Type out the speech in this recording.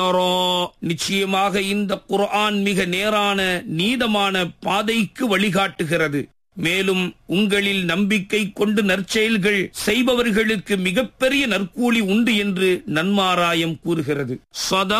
நிச்சயமாக இந்த குர்ஆன் மிக நேரான நீதமான பாதைக்கு வழிகாட்டுகிறது. மேலும் உங்களில் நம்பிக்கை கொண்டு நற்செயல்கள் செய்பவர்களுக்கு மிகப்பெரிய நற்கூலி உண்டு என்று நன்மாராயம் கூறுகிறது.